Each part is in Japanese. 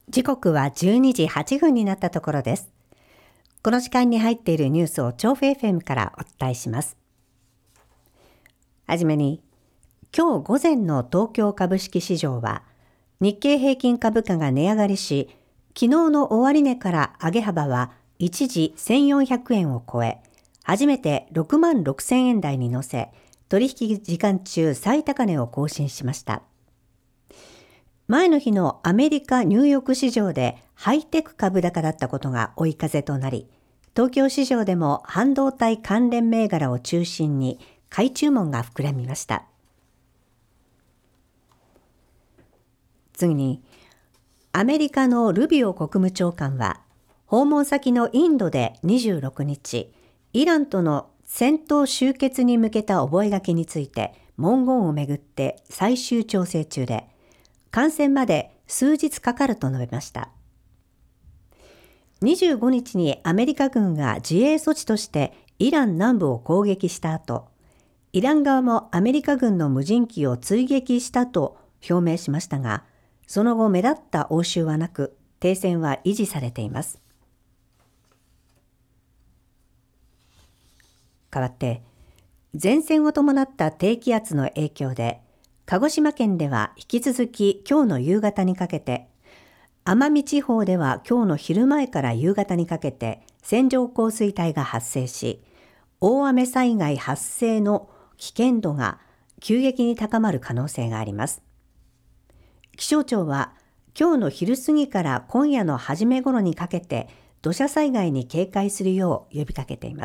時刻は12時8分になったところです。この時間に入っているニュースを調布 FM からお伝えします。はじめに、今日午前の東京株式市場は、日経平均株価が値上がりし、昨日の終値から上げ幅は一時1400円を超え、初めて6万6000円台に乗せ、取引時間中最高値を更新しました。前の日のアメリカ・ニューヨーク市場でハイテク株高だったことが追い風となり、東京市場でも半導体関連銘柄を中心に買い注文が膨らみました。次に、アメリカのルビオ国務長官は、訪問先のインドで26日、イランとの戦闘終結に向けた覚書について文言をめぐって最終調整中で、完成まで数日かかると述べました。25日にアメリカ軍が自衛措置としてイラン南部を攻撃した後、イラン側もアメリカ軍の無人機を追撃したと表明しましたが、その後目立った応酬はなく、停戦は維持されています。代わって、前線を伴った低気圧の影響で、鹿児島県では引き続き今日の夕方にかけて、奄美地方では今日の昼前から夕方にかけて線状降水帯が発生し、大雨災害発生の危険度が急激に高まる可能性があります。気象庁は今日の昼過ぎから今夜の初め頃にかけて土砂災害に警戒するよう呼びかけています。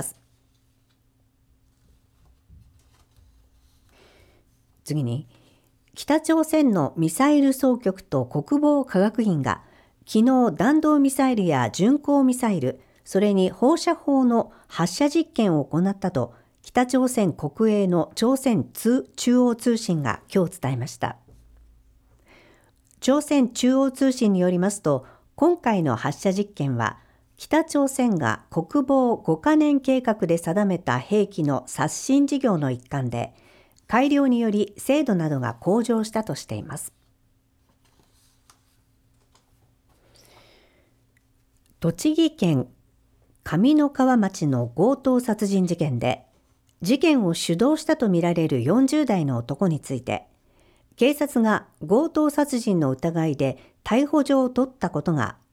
次に、北朝鮮のミサイル総局と国防科学院が昨日弾道ミサイルや巡航ミサイル、それに放射砲の発射実験を行ったと北朝鮮国営の朝鮮中央通信が今日伝えました。朝鮮中央通信によりますと、今回の発射実験は北朝鮮が国防5カ年計画で定めた兵器の刷新事業の一環で、改良により精度などが向上したとしています。栃木県上三川町の強盗殺人事件で、事件を主導したとみられる40代の男について、警察が強盗殺人の疑いで逮捕状を取ったことが